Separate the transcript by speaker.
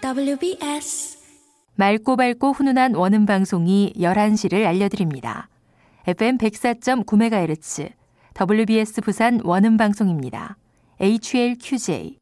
Speaker 1: WBS
Speaker 2: 맑고 밝고 훈훈한 원음 방송이 11시를 알려드립니다. FM 104.9MHz WBS 부산 원음 방송입니다. HLQJ